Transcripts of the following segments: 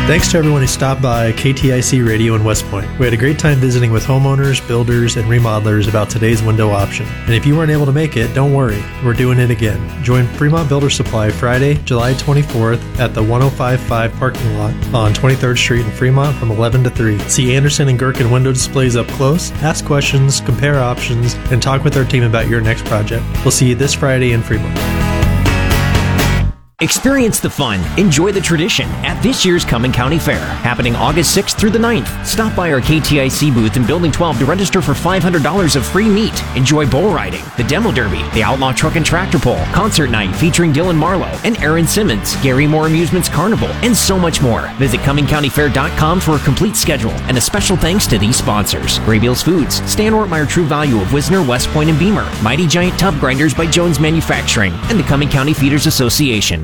Thanks to everyone who stopped by KTIC Radio in West Point. We had a great time visiting with homeowners, builders, and remodelers about today's window option. And if you weren't able to make it, don't worry, we're doing it again. Join Fremont Builder Supply Friday, July 24th at the 1055 parking lot on 23rd Street in Fremont from 11 to 3. See Anderson and Gherkin window displays up close, ask questions, compare options, and talk with our team about your next project. We'll see you this Friday in Fremont. Experience the fun, enjoy the tradition at this year's Cumming County Fair, happening August 6th through the 9th. Stop by our KTIC booth in Building 12 to register for $500 of free meat. Enjoy bull riding, the demo derby, the outlaw truck and tractor pull, concert night featuring Dylan Marlowe and Aaron Simmons, Gary Moore Amusements Carnival, and so much more. Visit CummingCountyFair.com for a complete schedule, and a special thanks to these sponsors: Graybeals Foods, Stan Ortmeyer True Value of Wisner, West Point, and Beamer, Mighty Giant Tub Grinders by Jones Manufacturing, and the Cumming County Feeders Association.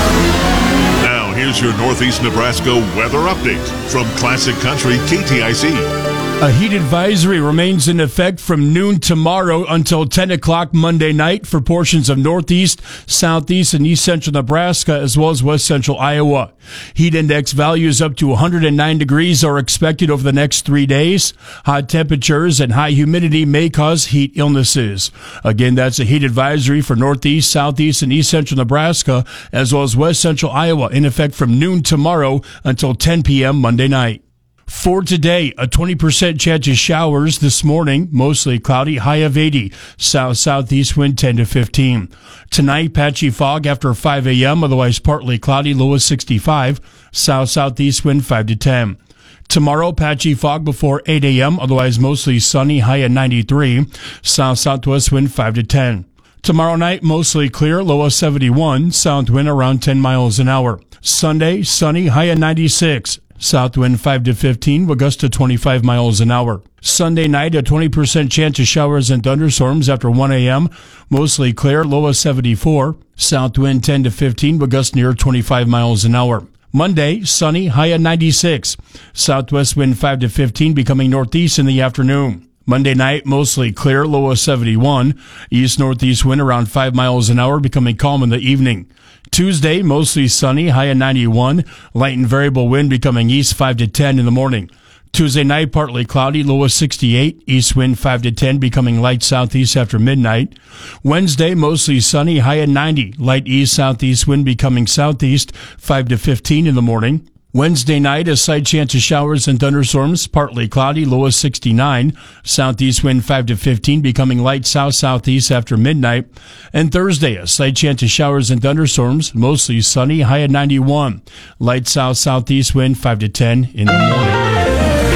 Now, here's your Northeast Nebraska weather update from Classic Country KTIC. A heat advisory remains in effect from noon tomorrow until 10 o'clock Monday night for portions of northeast, southeast, and east central Nebraska, as well as west central Iowa. Heat index values up to 109 degrees are expected over the next 3 days. Hot temperatures and high humidity may cause heat illnesses. Again, that's a heat advisory for northeast, southeast, and east central Nebraska, as well as west central Iowa, in effect from noon tomorrow until 10 p.m. Monday night. For today, a 20% chance of showers this morning, mostly cloudy, high of 80. South-southeast wind 10 to 15. Tonight, patchy fog after 5 a.m., otherwise partly cloudy, low of 65. South-southeast wind 5 to 10. Tomorrow, patchy fog before 8 a.m., otherwise mostly sunny, high at 93. South-southwest wind 5 to 10. Tomorrow night, mostly clear, low of 71. South wind around 10 miles an hour. Sunday, sunny, high at 96. South wind 5 to 15, with gusts to 25 miles an hour. Sunday night, a 20% chance of showers and thunderstorms after 1 a.m. Mostly clear, low of 74. South wind 10 to 15, with gusts near 25 miles an hour. Monday, sunny, high at 96. Southwest wind 5 to 15, becoming northeast in the afternoon. Monday night, mostly clear, low of 71. East-northeast wind around 5 miles an hour, becoming calm in the evening. Tuesday, mostly sunny, high at 91. Light and variable wind becoming east 5 to 10 in the morning. Tuesday night, partly cloudy, low of 68. East wind 5 to 10, becoming light southeast after midnight. Wednesday, mostly sunny, high at 90. Light east-southeast wind becoming southeast 5 to 15 in the morning. Wednesday night, a slight chance of showers and thunderstorms, partly cloudy, low of 69. Southeast wind 5 to 15, becoming light south-southeast after midnight. And Thursday, a slight chance of showers and thunderstorms, mostly sunny, high at 91. Light south-southeast wind 5 to 10 in the morning.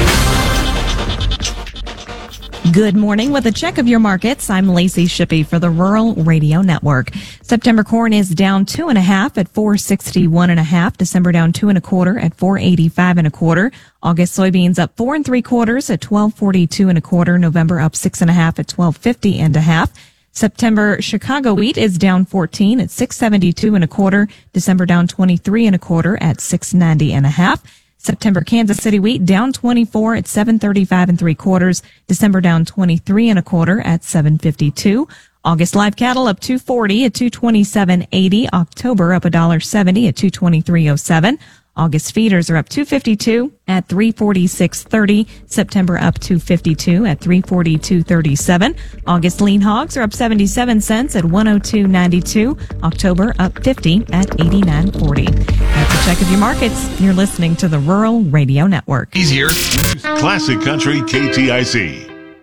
Good morning. With a check of your markets, I'm Lacey Shippey for the Rural Radio Network. September corn is down 2.5 at $461.5. December down 2 1/4 at $485 1/4. August soybeans up 4 3/4 at $1242 1/4. November up 6.5 at $1250 1/2. September Chicago wheat is down 14 at $672 1/4. December down 23 1/4 at $690 1/2. September Kansas City wheat down 24 at $735 3/4. December down 23 1/4 at $752. August live cattle up 240 at $227.80. October up $1.70 at $223.07. August feeders are up $252 at $346.30. September up $252 at $342.37. August lean hogs are up 77 cents at $102.92. October up 50 at $89.40. That's a check of your markets. You're listening to the Rural Radio Network. Easier. Classic Country KTIC.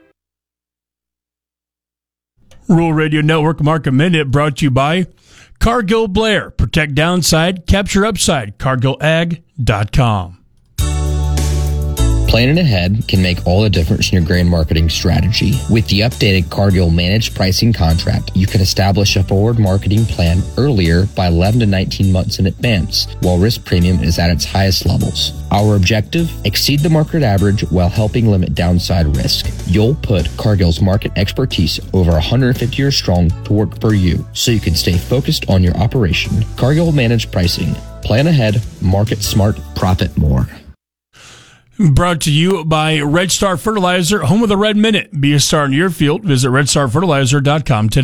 Rural Radio Network Market Minute brought to you by Cargill Blair. Protect downside, capture upside. CargillAg.com. Planning ahead can make all the difference in your grain marketing strategy. With the updated Cargill Managed Pricing Contract, you can establish a forward marketing plan earlier by 11 to 19 months in advance, while risk premium is at its highest levels. Our objective? Exceed the market average while helping limit downside risk. You'll put Cargill's market expertise over 150 years strong to work for you, so you can stay focused on your operation. Cargill Managed Pricing. Plan ahead, market smart, profit more. Brought to you by Red Star Fertilizer, home of the Red Minute. Be a star in your field. Visit redstarfertilizer.com today.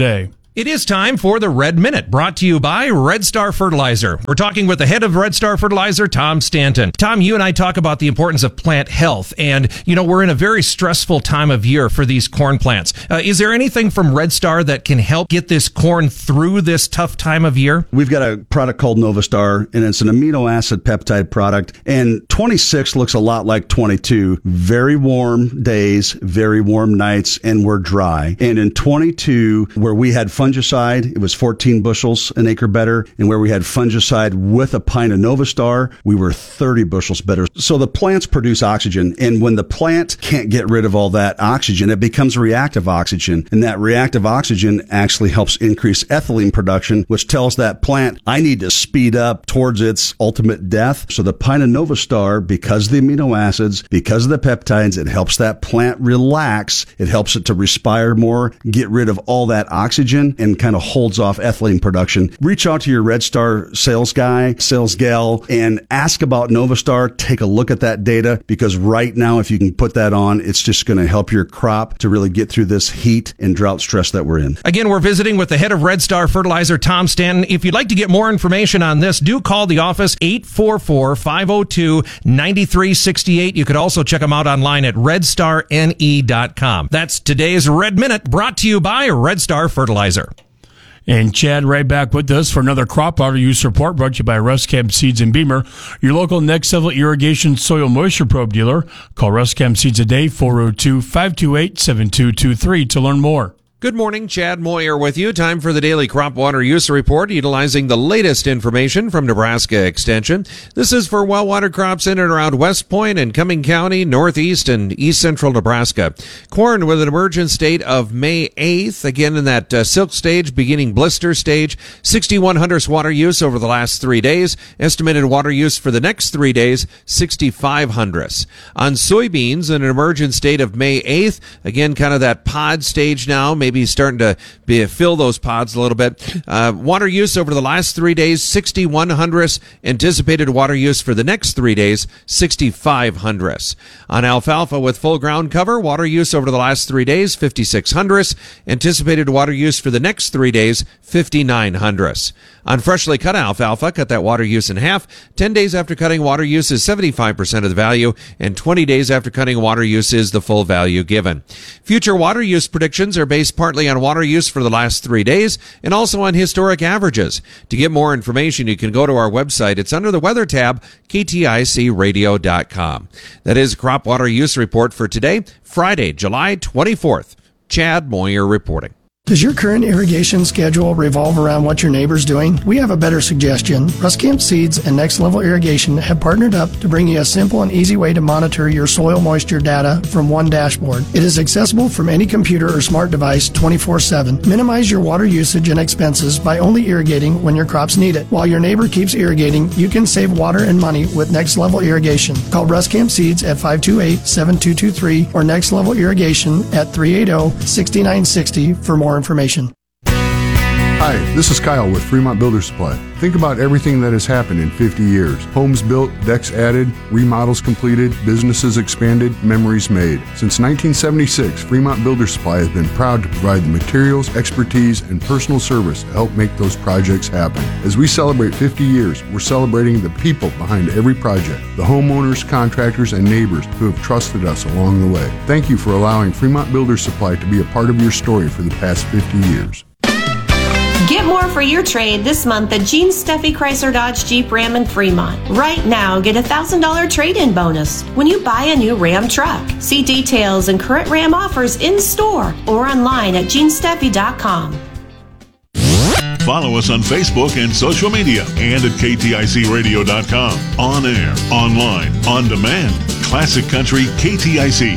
It is time for the Red Minute, brought to you by Red Star Fertilizer. We're talking with the head of Red Star Fertilizer, Tom Stanton. Tom, you and I talk about the importance of plant health, and, we're in a very stressful time of year for these corn plants. Is there anything from Red Star that can help get this corn through this tough time of year? We've got a product called Novastar, and it's an amino acid peptide product, and 26 looks a lot like 22. Very warm days, very warm nights, and we're dry. And in 22, where we had fungicide, it was 14 bushels an acre better. And where we had fungicide with a pint of Novastar, we were 30 bushels better. So the plants produce oxygen. And when the plant can't get rid of all that oxygen, it becomes reactive oxygen. And that reactive oxygen actually helps increase ethylene production, which tells that plant, I need to speed up towards its ultimate death. So the pint of Novastar, because of the amino acids, because of the peptides, it helps that plant relax. It helps it to respire more, get rid of all that oxygen, and kind of holds off ethylene production. Reach out to your Red Star sales guy, sales gal, and ask about Novastar. Take a look at that data, because right now, if you can put that on, it's just going to help your crop to really get through this heat and drought stress that we're in. Again, we're visiting with the head of Red Star Fertilizer, Tom Stanton. If you'd like to get more information on this, do call the office, 844-502-9368. You could also check them out online at redstarne.com. That's today's Red Minute, brought to you by Red Star Fertilizer. And Chad right back with us for another crop water use report brought to you by Ruscam Seeds in Beamer, your local Next Level Irrigation Soil Moisture Probe dealer. Call Ruscam Seeds today, 402-528-7223 to learn more. Good morning, Chad Moyer with you. Time for the daily crop water use report, utilizing the latest information from Nebraska Extension. This is for well-watered crops in and around West Point and Cumming County, northeast and east central Nebraska. Corn with an emergent state of May 8th, again in that silk stage, beginning blister stage. 61 hundredths water use over the last 3 days. Estimated water use for the next 3 days, 65 hundredths. On soybeans, in an emergent state of May 8th, again kind of that pod stage now, maybe starting to fill those pods a little bit. Water use over the last 3 days, 61 hundredths. Anticipated water use for the next 3 days, 65 hundredths. On alfalfa with full ground cover, water use over the last 3 days, 56 hundredths. Anticipated water use for the next 3 days, 59 hundredths. On freshly cut alfalfa, cut that water use in half. 10 days after cutting, water use is 75% of the value, and 20 days after cutting, water use is the full value given. Future water use predictions are based partly on water use for the last 3 days and also on historic averages. To get more information, you can go to our website. It's under the weather tab, kticradio.com. That is crop water use report for today, Friday, July 24th. Chad Moyer reporting. Does your current irrigation schedule revolve around what your neighbor's doing? We have a better suggestion. Ruscamp Seeds and Next Level Irrigation have partnered up to bring you a simple and easy way to monitor your soil moisture data from one dashboard. It is accessible from any computer or smart device 24/7. Minimize your water usage and expenses by only irrigating when your crops need it. While your neighbor keeps irrigating, you can save water and money with Next Level Irrigation. Call Ruscamp Seeds at 528-7223 or Next Level Irrigation at 380-6960 for more information. Hi, this is Kyle with Fremont Builder Supply. Think about everything that has happened in 50 years. Homes built, decks added, remodels completed, businesses expanded, memories made. Since 1976, Fremont Builder Supply has been proud to provide the materials, expertise, and personal service to help make those projects happen. As we celebrate 50 years, we're celebrating the people behind every project, the homeowners, contractors, and neighbors who have trusted us along the way. Thank you for allowing Fremont Builder Supply to be a part of your story for the past 50 years. Get more for your trade this month at Gene Steffi Chrysler Dodge Jeep Ram in Fremont. Right now, get a $1,000 trade-in bonus when you buy a new Ram truck. See details and current Ram offers in store or online at genesteffi.com. Follow us on Facebook and social media and at kticradio.com. On air, online, on demand. Classic Country KTIC.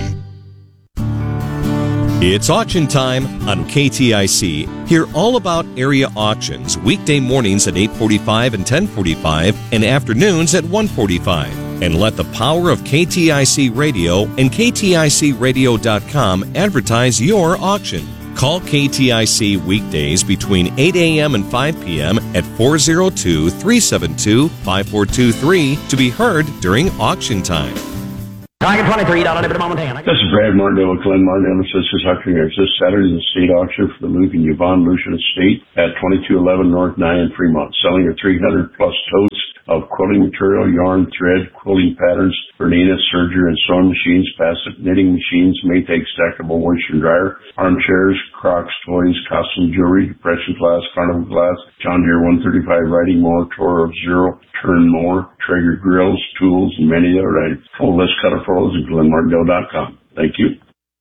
It's auction time on KTIC. Hear all about area auctions weekday mornings at 8:45 and 10:45 and afternoons at 1:45. And let the power of KTIC Radio and KTICradio.com advertise your auction. Call KTIC weekdays between 8 a.m. and 5 p.m. at 402-372-5423 to be heard during auction time. Tiger 23 down on Montana. This is Brad Martindale with Glenn Martindale Sisters Huckering. This Saturday is a state auction for the Luke and Yvonne Lucian Estate at 2211 North 9 in Fremont, selling your 300 plus totes of quilting material, yarn, thread, quilting patterns, Bernina, serger, and sewing machines, passive knitting machines, Maytag stackable moisture dryer, armchairs, Crocs, toys, costume jewelry, depression glass, carnival glass, John Deere 135 riding mower, Toro Zero, turn mower, Traeger grills, tools, and many other items. Full list cutter photos at GlenMartindale.com. Thank you.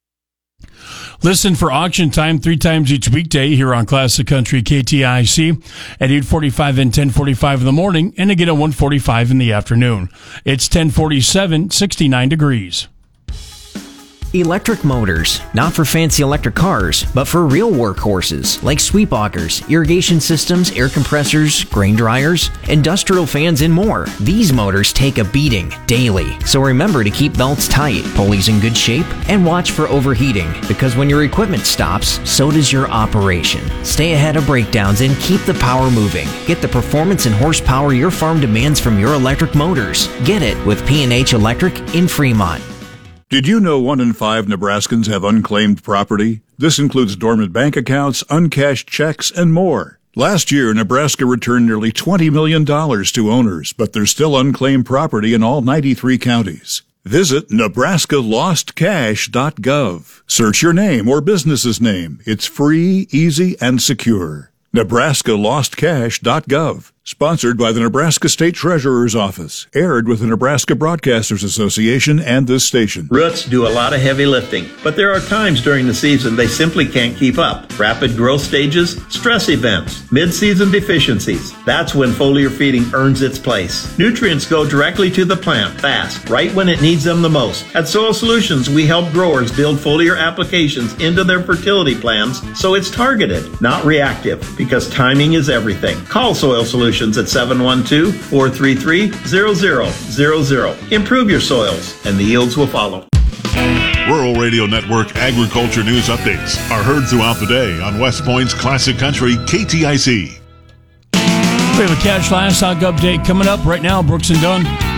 Listen for auction time 3 times each weekday here on Classic Country KTIC at 8:45 and 10:45 in the morning, and again at 1:45 in the afternoon. It's 10:47, 69 degrees. Electric motors, not for fancy electric cars, but for real workhorses like sweep augers, irrigation systems, air compressors, grain dryers, industrial fans, and more. These motors take a beating daily, so remember to keep belts tight, pulleys in good shape, and watch for overheating, because when your equipment stops, so does your operation. Stay ahead of breakdowns and keep the power moving. Get the performance and horsepower your farm demands from your electric motors. Get it with P&H Electric in Fremont. Did you know 1 in 5 Nebraskans have unclaimed property? This includes dormant bank accounts, uncashed checks, and more. Last year, Nebraska returned nearly $20 million to owners, but there's still unclaimed property in all 93 counties. Visit NebraskaLostCash.gov. Search your name or business's name. It's free, easy, and secure. NebraskaLostCash.gov. Sponsored by the Nebraska State Treasurer's Office. Aired with the Nebraska Broadcasters Association and this station. Roots do a lot of heavy lifting, but there are times during the season they simply can't keep up. Rapid growth stages, stress events, mid-season deficiencies. That's when foliar feeding earns its place. Nutrients go directly to the plant fast, right when it needs them the most. At Soil Solutions, we help growers build foliar applications into their fertility plans so it's targeted, not reactive, because timing is everything. Call Soil Solutions at 712-433-0000. Improve your soils, and the yields will follow. Rural Radio Network agriculture news updates are heard throughout the day on West Point's Classic Country KTIC. We have a cash livestock update coming up right now, Brooks and Dunn.